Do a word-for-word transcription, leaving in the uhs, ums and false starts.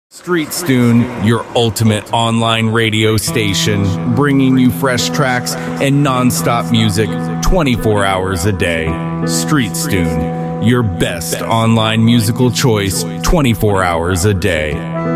Street Stune, your ultimate online radio station, bringing you fresh tracks and non-stop music twenty-four hours a day. Street Stune, your best online musical choice twenty-four hours a day.